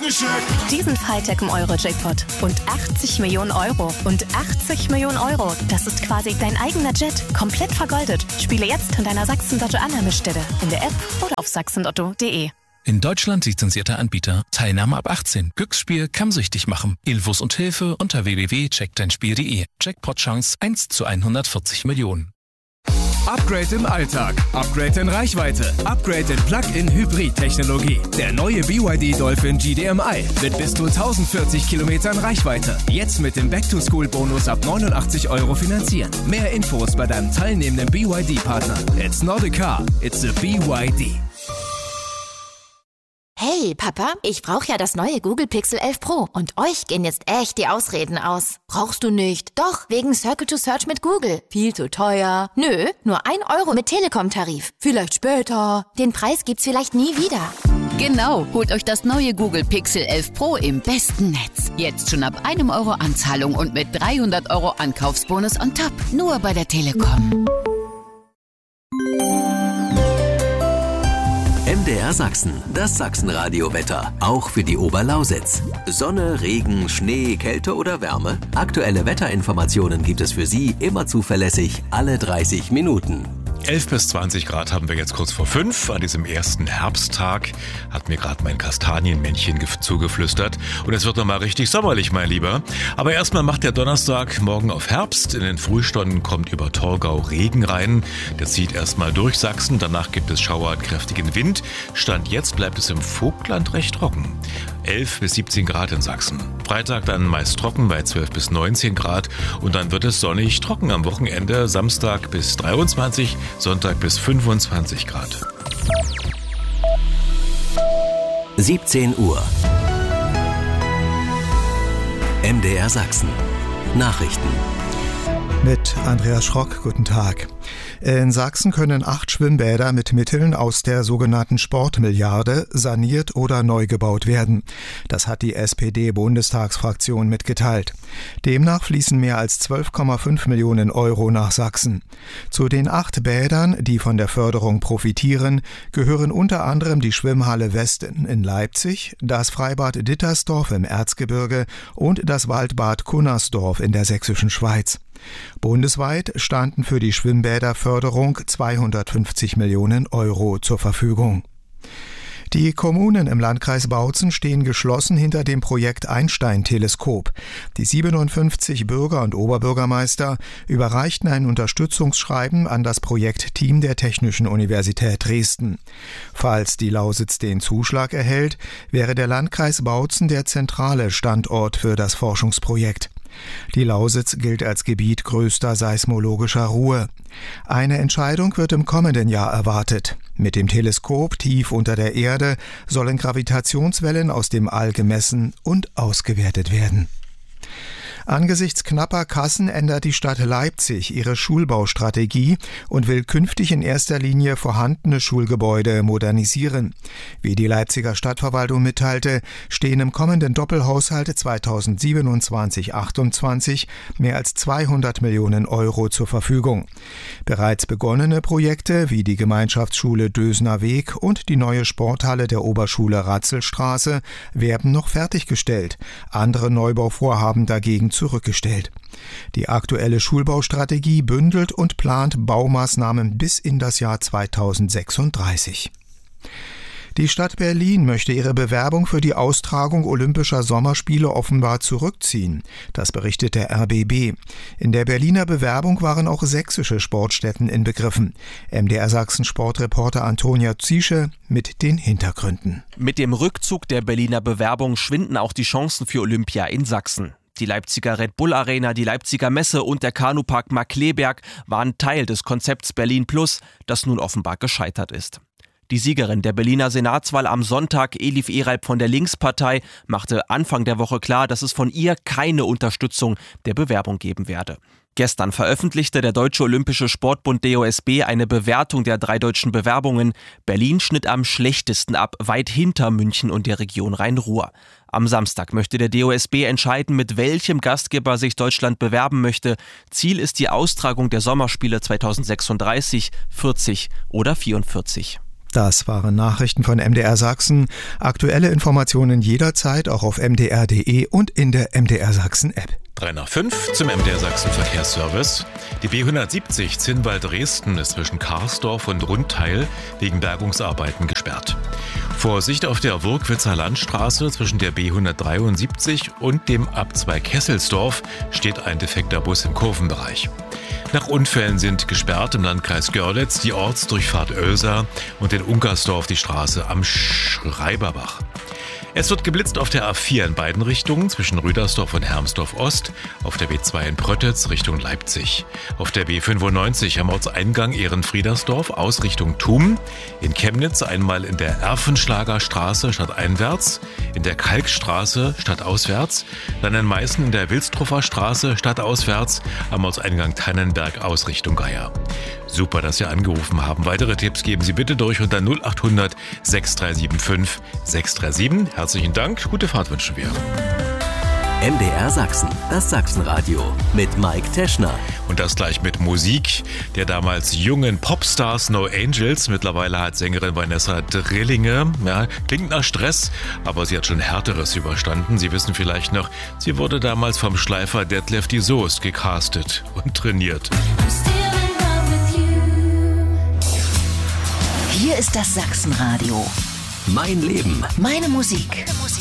Diesen Freitag im Euro-Jackpot. Und 80 Millionen Euro. Und 80 Millionen Euro. Das ist quasi dein eigener Jet. Komplett vergoldet. Spiele jetzt in deiner Sachsen-Lotto-Annahmestelle. In der App oder auf sachsenlotto.de. In Deutschland lizenzierter Anbieter. Teilnahme ab 18. Glücksspiel kann süchtig machen. Infos und Hilfe unter www.checkdeinspiel.de. Jackpot-Chance 1 zu 140 Millionen. Upgrade im Alltag, Upgrade in Reichweite, Upgrade in Plug-in-Hybrid-Technologie. Der neue BYD Dolphin GDMI mit bis zu 1040 Kilometern Reichweite. Jetzt mit dem Back-to-School-Bonus ab 89 € finanzieren. Mehr Infos bei deinem teilnehmenden BYD-Partner. It's not a car, it's a BYD. Hey, Papa, ich brauche ja das neue Google Pixel 11 Pro. Und euch gehen jetzt echt die Ausreden aus. Brauchst du nicht? Doch, wegen Circle to Search mit Google. Viel zu teuer. Nö, nur 1 € mit Telekom-Tarif. Vielleicht später. Den Preis gibt's vielleicht nie wieder. Genau, holt euch das neue Google Pixel 11 Pro im besten Netz. Jetzt schon ab 1 € Anzahlung und mit 300 € Ankaufsbonus on top. Nur bei der Telekom. MDR Sachsen, das Sachsenradio-Wetter, auch für die Oberlausitz. Sonne, Regen, Schnee, Kälte oder Wärme? Aktuelle Wetterinformationen gibt es für Sie immer zuverlässig, alle 30 Minuten. 11 bis 20 Grad haben wir jetzt kurz vor 5. An diesem ersten Herbsttag hat mir gerade mein Kastanienmännchen zugeflüstert. Und es wird nochmal richtig sommerlich, mein Lieber. Aber erstmal macht der Donnerstag morgen auf Herbst. In den Frühstunden kommt über Torgau Regen rein. Der zieht erstmal durch Sachsen. Danach gibt es Schauer und kräftigen Wind. Stand jetzt bleibt es im Vogtland recht trocken. 11 bis 17 Grad in Sachsen. Freitag dann meist trocken bei 12 bis 19 Grad. Und dann wird es sonnig trocken am Wochenende. Samstag bis 23, Sonntag bis 25 Grad. 17 Uhr. MDR Sachsen. Nachrichten. Mit Andreas Schrock, guten Tag. In Sachsen können 8 Schwimmbäder mit Mitteln aus der sogenannten Sportmilliarde saniert oder neu gebaut werden. Das hat die SPD-Bundestagsfraktion mitgeteilt. Demnach fließen mehr als 12,5 Millionen € nach Sachsen. Zu den 8 Bädern, die von der Förderung profitieren, gehören unter anderem die Schwimmhalle Westen in Leipzig, das Freibad Dittersdorf im Erzgebirge und das Waldbad Cunnersdorf in der sächsischen Schweiz. Bundesweit standen für die Schwimmbäderförderung 250 Millionen € zur Verfügung. Die Kommunen im Landkreis Bautzen stehen geschlossen hinter dem Projekt Einstein-Teleskop. Die 57 Bürger- und Oberbürgermeister überreichten ein Unterstützungsschreiben an das Projektteam der Technischen Universität Dresden. Falls die Lausitz den Zuschlag erhält, wäre der Landkreis Bautzen der zentrale Standort für das Forschungsprojekt. Die Lausitz gilt als Gebiet größter seismologischer Ruhe. Eine Entscheidung wird im kommenden Jahr erwartet. Mit dem Teleskop tief unter der Erde sollen Gravitationswellen aus dem All gemessen und ausgewertet werden. Angesichts knapper Kassen ändert die Stadt Leipzig ihre Schulbaustrategie und will künftig in erster Linie vorhandene Schulgebäude modernisieren. Wie die Leipziger Stadtverwaltung mitteilte, stehen im kommenden Doppelhaushalt 2027/28 mehr als 200 Millionen € zur Verfügung. Bereits begonnene Projekte wie die Gemeinschaftsschule Dösner Weg und die neue Sporthalle der Oberschule Ratzelstraße werden noch fertiggestellt. Andere Neubauvorhaben dagegen zurückgestellt. Die aktuelle Schulbaustrategie bündelt und plant Baumaßnahmen bis in das Jahr 2036. Die Stadt Berlin möchte ihre Bewerbung für die Austragung Olympischer Sommerspiele offenbar zurückziehen. Das berichtet der RBB. In der Berliner Bewerbung waren auch sächsische Sportstätten inbegriffen. MDR Sachsen Sportreporter Antonia Ziesche mit den Hintergründen. Mit dem Rückzug der Berliner Bewerbung schwinden auch die Chancen für Olympia in Sachsen. Die Leipziger Red Bull Arena, die Leipziger Messe und der Kanupark Markkleeberg waren Teil des Konzepts Berlin Plus, das nun offenbar gescheitert ist. Die Siegerin der Berliner Senatswahl am Sonntag, Elif Eralp von der Linkspartei, machte Anfang der Woche klar, dass es von ihr keine Unterstützung der Bewerbung geben werde. Gestern veröffentlichte der Deutsche Olympische Sportbund DOSB eine Bewertung der 3 deutschen Bewerbungen. Berlin schnitt am schlechtesten ab, weit hinter München und der Region Rhein-Ruhr. Am Samstag möchte der DOSB entscheiden, mit welchem Gastgeber sich Deutschland bewerben möchte. Ziel ist die Austragung der Sommerspiele 2036, 40 oder 44. Das waren Nachrichten von MDR Sachsen. Aktuelle Informationen jederzeit auch auf mdr.de und in der MDR Sachsen App. 3 nach 5 zum MDR Sachsen Verkehrsservice. Die B170 Zinnwald-Dresden ist zwischen Karsdorf und Rundteil wegen Bergungsarbeiten gesperrt. Vorsicht auf der Wurkwitzer Landstraße zwischen der B173 und dem Abzweig Kesselsdorf steht ein defekter Bus im Kurvenbereich. Nach Unfällen sind gesperrt im Landkreis Görlitz die Ortsdurchfahrt Oelsa und in Unkersdorf die Straße am Schreiberbach. Es wird geblitzt auf der A4 in beiden Richtungen zwischen Rüdersdorf und Hermsdorf Ost, auf der B2 in Pröttitz Richtung Leipzig, auf der B95 am Ortseingang Ehrenfriedersdorf aus Richtung Thum, in Chemnitz einmal in der Erfenschlager Straße stadteinwärts, in der Kalkstraße stadtauswärts, dann in Meißen in der Wilstruffer Straße stadtauswärts, am Ortseingang Tannenberg aus Richtung Geier. Super, dass Sie angerufen haben. Weitere Tipps geben Sie bitte durch unter 0800 6375 637. Herzlichen Dank, gute Fahrt wünschen wir. MDR Sachsen, das Sachsenradio mit Mike Teschner. Und das gleich mit Musik der damals jungen Popstars No Angels. Mittlerweile hat Sängerin Vanessa Drillinge, klingt nach Stress, aber sie hat schon Härteres überstanden. Sie wissen vielleicht noch, sie wurde damals vom Schleifer Detlef die Soest gecastet und trainiert. Hier ist das Sachsenradio. Mein Leben. Meine Musik.